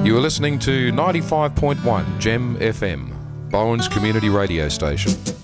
You are listening to 95.1 Gem FM, Bowen's community radio station.